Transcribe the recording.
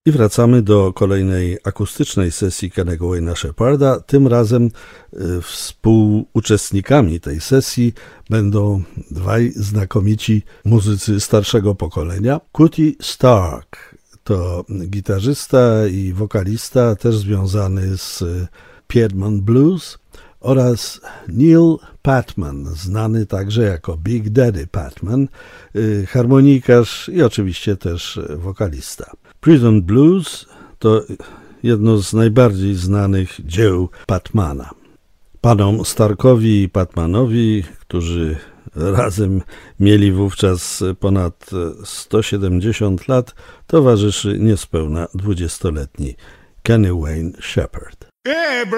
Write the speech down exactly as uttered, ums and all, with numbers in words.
I wracamy do kolejnej akustycznej sesji Kennego Wayna Shepharda. Tym razem y, współuczestnikami tej sesji będą dwaj znakomici muzycy starszego pokolenia. Cootee Stark to gitarzysta i wokalista, też związany z Piedmont Blues, oraz Neil Patman, znany także jako Big Daddy Patman, y, harmonikarz i oczywiście też wokalista. Prison Blues to jedno z najbardziej znanych dzieł Patmana. Panom Starkowi i Patmanowi, którzy razem mieli wówczas ponad sto siedemdziesiąt lat, towarzyszy niespełna dwudziestoletni Kenny Wayne Shepherd. Yeah, bro.